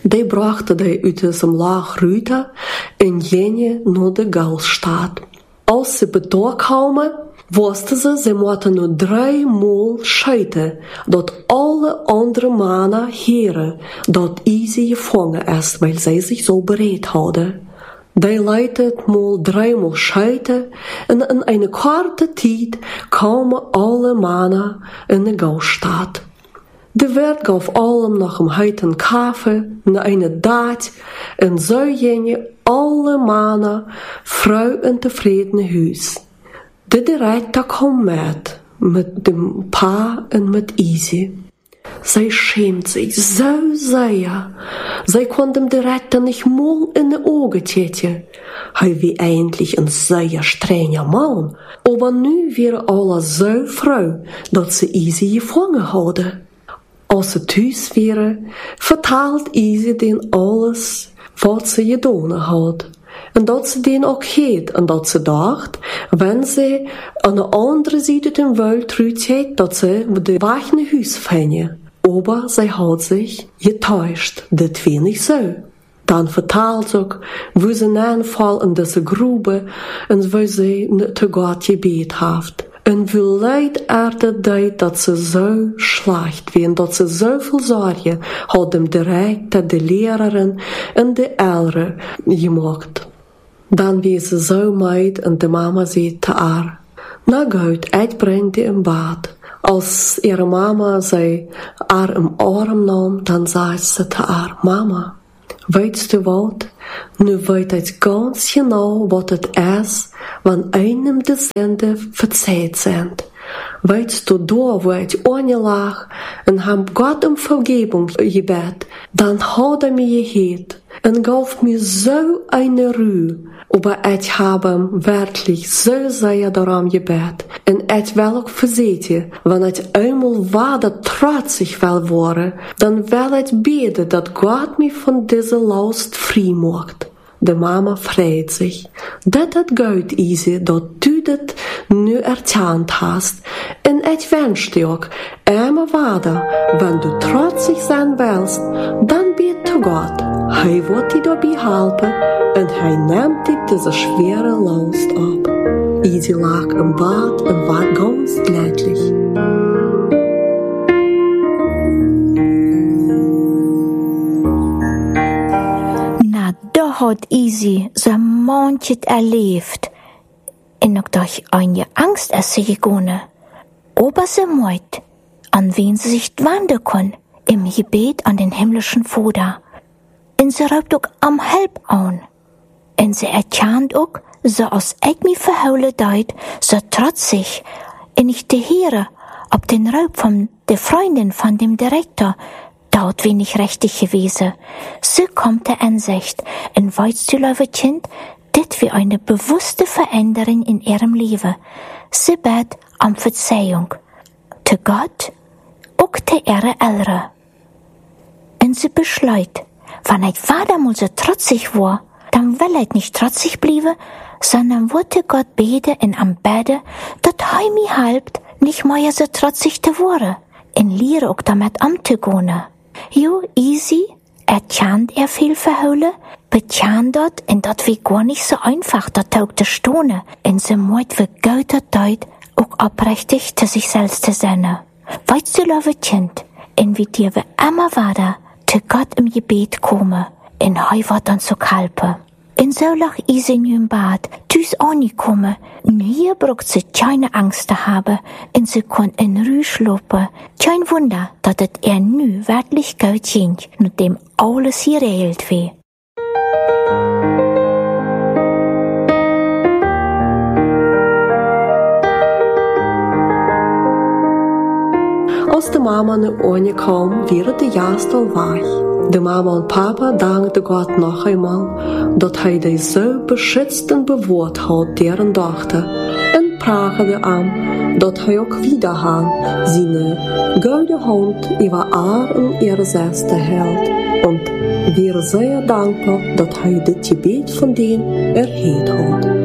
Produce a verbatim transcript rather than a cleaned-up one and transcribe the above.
Die brachten die uit diesem Laag Rüte in jene naar de Galstad. Als ze betoog kwamen, wisten ze, ze moeten nu drie maal schieten, dat alle andere mannen heren, dat Easy gevangen is, weil zij zich zo bereid hadden. Die leitet mal dreimal schieten, en in eine korte tijd kwamen alle mannen in de Galstad. De Wirt gaf allem nach dem heiten Kaffee, na eine Daad, en zo gingen alle mannen vrou en tevreden huis. De director kwam met, met dem Pa en met Easy. Zij schämt sich so sehr. Zij kon dem Direktor nicht mal in de Augen täten. Hij wie eigentlich ein sehr strenger Mann, aber nu wäre alle so froh, dat ze Easy gevangen hadden. Als ze thuis waren, vertelt Easy den alles, wat ze gedaan had. En dat ze den ook heet, en dat ze dacht, wenn ze aan de andere zijde den Welt terugkeert, dat ze de wachtende huis vinden. Aber sie hat sich getäuscht, das war nicht so. Dann vertelt sie auch, wo sie Fall in diese Grube und wo sie zu Gott gebet hat. Und wie leid er das, dass sie so schlecht war, dass sie so viel Sorge hat dem Direktor, der Lehrerin und der Eltern gemacht. Dann war sie so müde und die Mama sagte zu ihr, na gut, ich bring dich im Bad. Als ihre Mama sie haar im Arm nahm, dann sagte sie zu ihr, Mama, weißt du was? Nu weet ich ganz genau, was es ist, wenn einem die Sünde verzeiht sind. Weißt du, da, wo ich anlag und hab Gott um Vergebung gebet, dann hat er mir gehört und gab mir so eine Ruhe. Aber ich habe wirklich so sehr daran gebet. Und ich will auch versehen, wenn ich einmal weiter trotzig will worden, dann will ich beten, dass Gott mich von dieser Last frei macht. Die Mama freut sich. Das ist gut, Easy, dass du das nu erkannt hast. Und ich wünsche dir auch immer weiter, wenn du trotzig sein willst, dann bitte zu Gott. Er wird dir dabei helfen und er nimmt dir diese schwere Last ab. Easy lag im Bad und war ganz glücklich. Da hat Easy so manches erlebt. Und auch durch eine Angst ist sie gegangen. Aber sie meint, an wen sie sich wenden kann, im Gebet an den himmlischen Vater. Und sie raubt auch am Help an. Und sie erkennt auch, so als ich mich verhaule deut, so trotzig, und ich die Heere, ob den Raub von der Freundin von dem Direktor, dort wenig richtig gewesen. So kommt der Ansicht, und weißt du, liebe Kind, das wie eine bewusste Veränderung in ihrem Leben. Sie bet um Verzeihung. Zu Gott, auch zu ihre Eltern. Und sie beschleut, wenn ich weiter mal so trotzig war, dann will ich nicht trotzig bleiben, sondern wollte Gott beten und am Bett, dass er mir hilft, nicht mehr so trotzig zu werden. Und lehre auch damit umzugehen. Jo, Easy, erkennt er viel verhole, bekannt dort, und dat wie gar nicht so einfach, dat auch zu stone, und sie meint wie Gott deut, auch aufrichtig zu sich selbst zu sein. Weißt du, liebe Kind, und wie dir wir immer weiter zu Gott im Gebet kommen, und er wird uns so helfen. Und so lag Easy in im Bad, tüs auch nicht kommen, und hier braucht sie keine Angst zu haben, und sie kann in Ruhe schlafen. Kein Wunder, dass es ihr nu wirklich gut ging, nachdem alles hier geregelt wird. Als de Mama nu aankwam, wäre de Jaast al weg. De Mama und Papa dankten Gott noch einmal, dass er die so beschützt und bewahrt hat, deren Tochter, und prachete an, dass er auch wieder haben, seine goldene Hand über er und ihre Schwester hält, und wäre sehr dankbar, dass er das Gebet von denen erhört hat.